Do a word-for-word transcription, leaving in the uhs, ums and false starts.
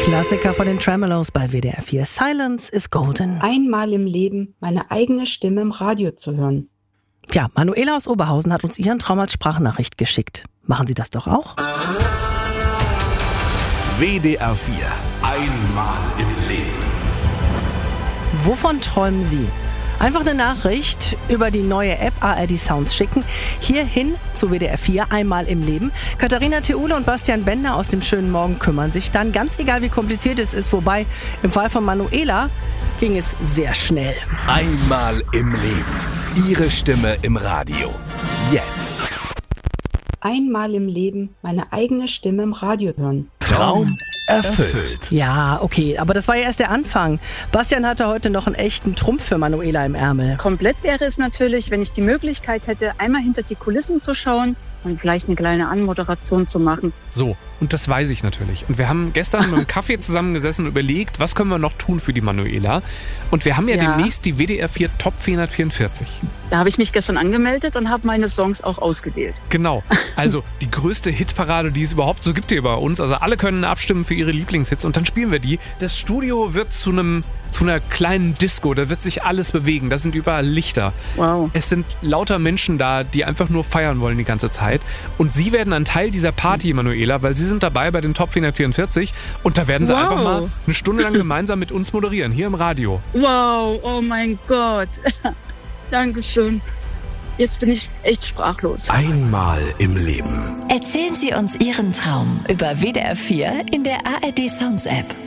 Klassiker von den Tremeloes bei W D R vier. Silence is golden. Einmal im Leben meine eigene Stimme im Radio zu hören. Ja, Manuela aus Oberhausen hat uns ihren Traum als Sprachnachricht geschickt. Machen Sie das doch auch? W D R vier. Einmal im Leben. Wovon träumen Sie? Einfach eine Nachricht über die neue App A R D Sounds schicken. Hierhin zu W D R vier, einmal im Leben. Katharina Theule und Bastian Bender aus dem schönen Morgen kümmern sich dann. Ganz egal, wie kompliziert es ist. Wobei, im Fall von Manuela ging es sehr schnell. Einmal im Leben. Ihre Stimme im Radio. Jetzt. Einmal im Leben meine eigene Stimme im Radio hören. Traum erfüllt. Ja, okay, aber das war ja erst der Anfang. Bastian hatte heute noch einen echten Trumpf für Manuela im Ärmel. Komplett wäre es natürlich, wenn ich die Möglichkeit hätte, einmal hinter die Kulissen zu schauen und vielleicht eine kleine Anmoderation zu machen. So, und das weiß ich natürlich. Und wir haben gestern mit dem Kaffee zusammengesessen und überlegt, was können wir noch tun für die Manuela. Und wir haben ja, ja. demnächst die W D R vier Top vierhundertvierundvierzig. Da habe ich mich gestern angemeldet und habe meine Songs auch ausgewählt. Genau, also die größte Hitparade, die es überhaupt so gibt hier bei uns. Also alle können abstimmen für ihre Lieblingshits und dann spielen wir die. Das Studio wird zu einem zu einer kleinen Disco, da wird sich alles bewegen, da sind überall Lichter. Wow. Es sind lauter Menschen da, die einfach nur feiern wollen die ganze Zeit. Und sie werden ein Teil dieser Party, Manuela, weil sie sind dabei bei den Top vierhundertvierundvierzig und da werden sie wow. einfach mal eine Stunde lang gemeinsam mit uns moderieren, hier im Radio. Wow, oh mein Gott. Dankeschön. Jetzt bin ich echt sprachlos. Einmal im Leben. Erzählen Sie uns Ihren Traum über W D R vier in der A R D Sounds App.